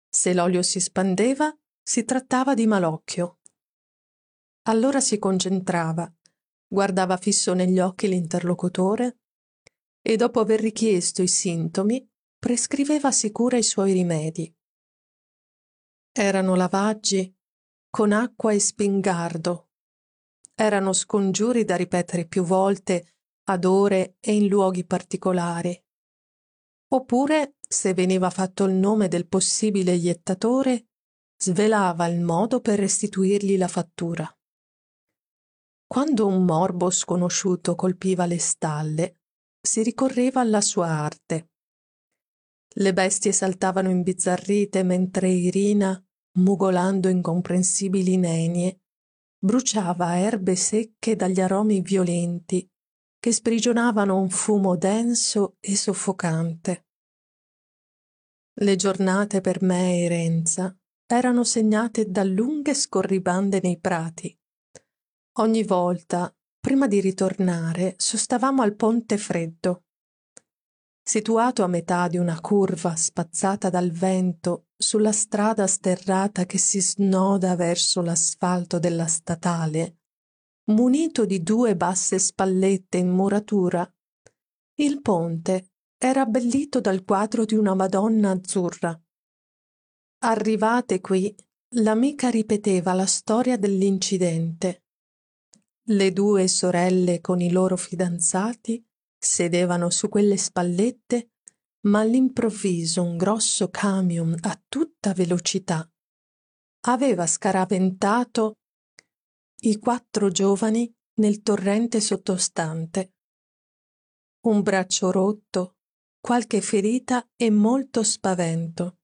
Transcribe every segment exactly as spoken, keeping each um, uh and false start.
Se l'olio si spandeva, si trattava di malocchio. Allora si concentrava, guardava fisso negli occhi l'interlocutore e dopo aver richiesto i sintomi, prescriveva sicura i suoi rimedi. Erano lavaggi con acqua e spingardo. Erano scongiuri da ripetere più volte ad ore e in luoghi particolari. Oppure, se veniva fatto il nome del possibile iettatore, svelava il modo per restituirgli la fattura. Quando un morbo sconosciuto colpiva le stalle, si ricorreva alla sua arte. Le bestie saltavano imbizzarrite mentre Irina, mugolando incomprensibili nenie, bruciava erbe secche dagli aromi violenti che sprigionavano un fumo denso e soffocante. Le giornate per me e Renza erano segnate da lunghe scorribande nei prati. Ogni volta, prima di ritornare, sostavamo al Ponte Freddo. Situato a metà di una curva spazzata dal vento sulla strada sterrata che si snoda verso l'asfalto della statale, munito di due basse spallette in muratura, il ponte era abbellito dal quadro di una Madonna azzurra. Arrivate qui, l'amica ripeteva la storia dell'incidente. Le due sorelle con i loro fidanzati sedevano su quelle spallette, ma all'improvviso un grosso camion a tutta velocità aveva scaraventato i quattro giovani nel torrente sottostante. Un braccio rotto, qualche ferita e molto spavento.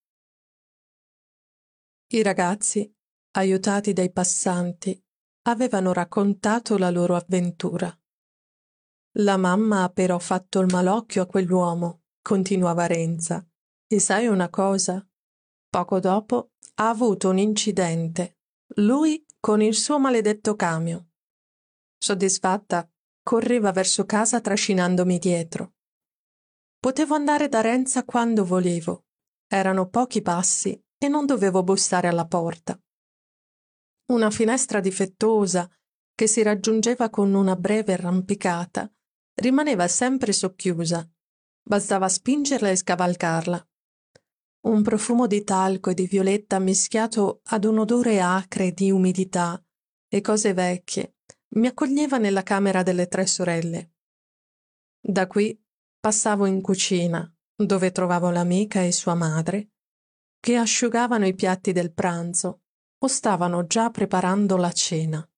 I ragazzi, aiutati dai passanti, avevano raccontato la loro avventura. La mamma ha però fatto il malocchio a quell'uomo, continuava Renza, e sai una cosa? Poco dopo ha avuto un incidente, lui con il suo maledetto camion. Soddisfatta, correva verso casa trascinandomi dietro. Potevo andare da Renza quando volevo. Erano pochi passi e non dovevo bussare alla porta. Una finestra difettosa, che si raggiungeva con una breve arrampicata, rimaneva sempre socchiusa. Bastava spingerla e scavalcarla. Un profumo di talco e di violetta mischiato ad un odore acre di umidità e cose vecchie mi accoglieva nella camera delle tre sorelle. Da qui passavo in cucina, dove trovavo l'amica e sua madre, che asciugavano i piatti del pranzo o stavano già preparando la cena.